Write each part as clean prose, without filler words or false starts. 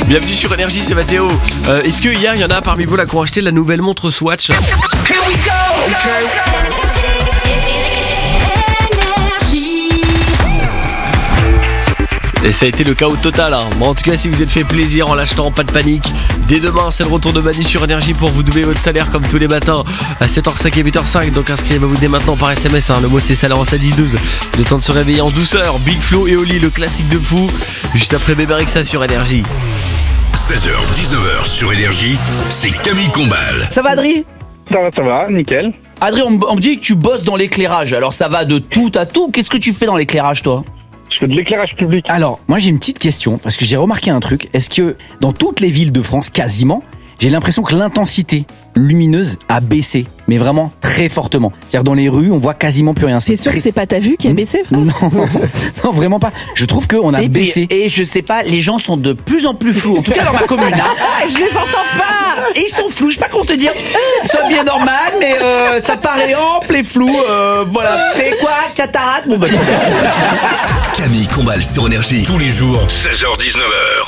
Bienvenue sur Énergie, c'est Mathéo. Est-ce que hier, il y en a parmi vous là qui ont acheté la nouvelle montre Swatch? Et ça a été le chaos total, hein. Bon, en tout cas, si vous êtes fait plaisir en l'achetant, pas de panique. Dès demain, c'est le retour de Manu sur Énergie pour vous doubler votre salaire comme tous les matins à 7h05 et 8h05. Donc inscrivez-vous dès maintenant par SMS, hein. Le mot c'est salaire à 10-12. Le temps de se réveiller en douceur. Big Flo et Oli, le classique de fou. Juste après Bébé Rexha sur Énergie. 16h-19h sur Énergie, c'est Camille Combal. Ça va, Adri? Ça va, nickel. Adri, on me dit que tu bosses dans l'éclairage. Alors ça va de tout à tout. Qu'est-ce que tu fais dans l'éclairage, toi? Je fais de l'éclairage public. Alors, moi j'ai une petite question, parce que j'ai remarqué un truc. Est-ce que dans toutes les villes de France, quasiment, j'ai l'impression que l'intensité lumineuse a baissé, mais vraiment très fortement. C'est-à-dire dans les rues, on voit quasiment plus rien. C'est sûr que c'est pas ta vue qui a baissé, frère? Non, vraiment pas. Je trouve qu'on a baissé. Et je sais pas, les gens sont de plus en plus flous. En tout cas dans ma commune. Hein. Je les entends pas. Et ils sont flous. Je sais pas comment te dire. Ils sont bien normal, mais ça paraît ample et flou. Voilà. C'est quoi, cataracte? Bon bah. Camille Combal sur Énergie, tous les jours, 16h-19h.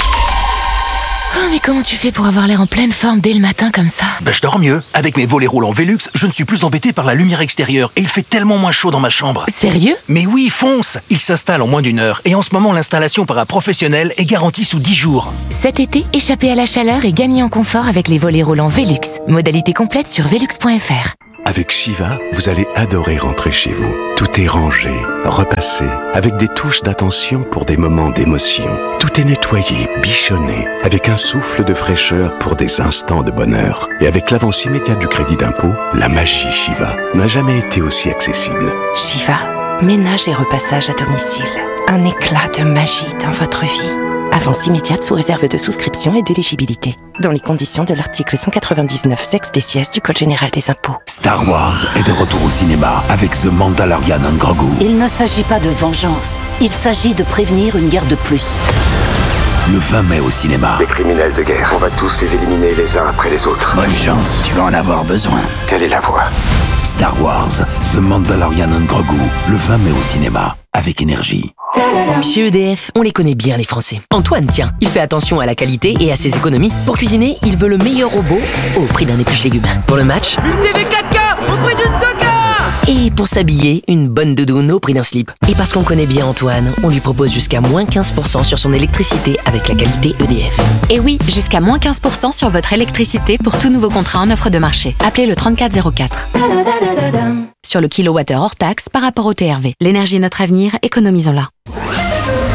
Oh, mais comment tu fais pour avoir l'air en pleine forme dès le matin comme ça? Je dors mieux. Avec mes volets roulants Velux, je ne suis plus embêté par la lumière extérieure et il fait tellement moins chaud dans ma chambre. Sérieux? Mais oui, fonce! Il s'installe en moins d'1 heure et en ce moment, l'installation par un professionnel est garantie sous 10 jours. Cet été, échappez à la chaleur et gagnez en confort avec les volets roulants Velux. Modalité complète sur velux.fr. Avec Shiva, vous allez adorer rentrer chez vous. Tout est rangé, repassé, avec des touches d'attention pour des moments d'émotion. Tout est nettoyé, bichonné, avec un souffle de fraîcheur pour des instants de bonheur. Et avec l'avance immédiate du crédit d'impôt, la magie Shiva n'a jamais été aussi accessible. Shiva, ménage et repassage à domicile. Un éclat de magie dans votre vie. Avance immédiate sous réserve de souscription et d'éligibilité. Dans les conditions de l'article 199 sexe des sièges du Code général des impôts. Star Wars est de retour au cinéma avec The Mandalorian and Grogu. Il ne s'agit pas de vengeance. Il s'agit de prévenir une guerre de plus. Le 20 mai au cinéma. Les criminels de guerre, on va tous les éliminer les uns après les autres. Bonne chance, tu vas en avoir besoin. Quelle est la voie? Star Wars, The Mandalorian and Grogu, le 20 mai au cinéma, avec Énergie. Chez EDF, on les connaît bien les Français. Antoine, tiens, il fait attention à la qualité et à ses économies. Pour cuisiner, il veut le meilleur robot au prix d'un épluche-légumes. Pour le match, une TV 4K au prix d'une 2K. Et pour s'habiller, une bonne doudoune au prix d'un slip. Et parce qu'on connaît bien Antoine, on lui propose jusqu'à moins 15% sur son électricité avec la qualité EDF. Et oui, jusqu'à moins 15% sur votre électricité pour tout nouveau contrat en offre de marché. Appelez le 3404. Sur le kilowattheure hors taxe par rapport au TRV. L'énergie est notre avenir, économisons-la.